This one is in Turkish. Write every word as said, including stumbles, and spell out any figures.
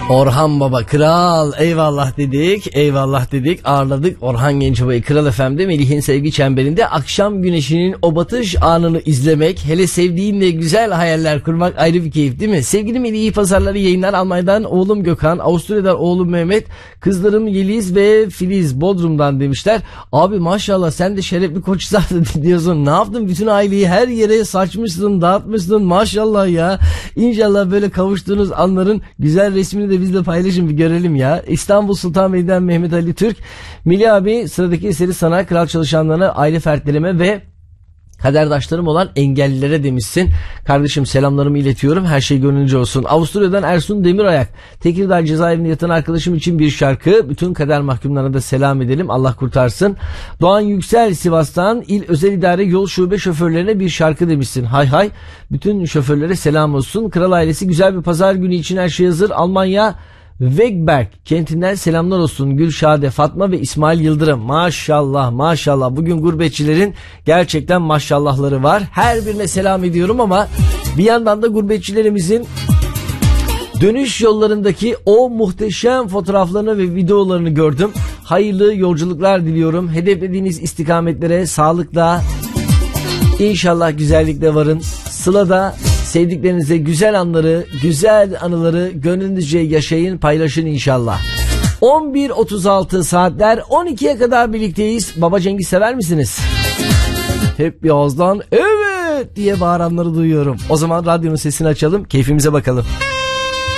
Orhan Baba kral, eyvallah dedik, eyvallah dedik, ağırladık Orhan Gencebay'ı Kral F M'de Melih'in sevgi çemberinde. Akşam güneşinin o batış anını izlemek, hele sevdiğinle güzel hayaller kurmak ayrı bir keyif değil mi? Sevgili Melih, iyi pazarları yayınlar. Almanya'dan oğlum Gökhan, Avusturya'dan oğlum Mehmet, kızlarım Yeliz ve Filiz Bodrum'dan demişler. Abi maşallah sen de şerefli Koçhisar'da dinliyorsun. Ne yaptın? Bütün aileyi her yere saçmışsın, dağıtmışsın maşallah ya. İnşallah böyle kavuştuğunuz anların güzel resmini de bizle paylaşın, bir görelim ya. İstanbul Sultanbeyli'den Mehmet Ali Türk. Melih abi, sıradaki eseri sana, kral çalışanlarına, aile fertlerime ve kaderdaşlarım olan engellilere demişsin. Kardeşim selamlarımı iletiyorum. Her şey gönlünce olsun. Avusturya'dan Ersun Demirayak. Tekirdağ cezaevinde yatan arkadaşım için bir şarkı. Bütün kader mahkumlarına da selam edelim. Allah kurtarsın. Doğan Yüksel Sivas'tan İl Özel İdare Yol Şube şoförlerine bir şarkı demişsin. Hay hay. Bütün şoförlere selam olsun. Kral ailesi, güzel bir pazar günü için her şey hazır. Almanya Wegberg kentinden selamlar olsun. Gülşade, Fatma ve İsmail Yıldırım. Maşallah maşallah. Bugün gurbetçilerin gerçekten maşallahları var. Her birine selam ediyorum ama bir yandan da gurbetçilerimizin dönüş yollarındaki o muhteşem fotoğraflarını ve videolarını gördüm. Hayırlı yolculuklar diliyorum. Hedeflediğiniz istikametlere sağlıkla, İnşallah güzellikle varın. Sıla'da sevdiklerinize güzel anları, güzel anıları gönlünüzce yaşayın, paylaşın inşallah. on bir otuz altı saatler, on ikiye kadar birlikteyiz. Baba Cengiz sever misiniz? Hep bir ağızdan evet diye bağıranları duyuyorum. O zaman radyonun sesini açalım, keyfimize bakalım.